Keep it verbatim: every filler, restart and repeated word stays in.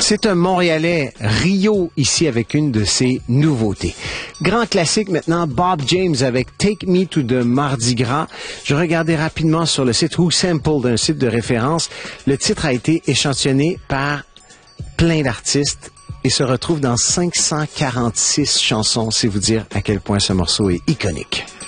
C'est un Montréalais, Rio, ici avec une de ses nouveautés. Grand classique maintenant, Bob James avec Take Me to the Mardi Gras. Je regardais rapidement sur le site Who Sampled, un site de référence. Le titre a été échantillonné par plein d'artistes et se retrouve dans cinq cent quarante-six chansons, c'est vous dire à quel point ce morceau est iconique.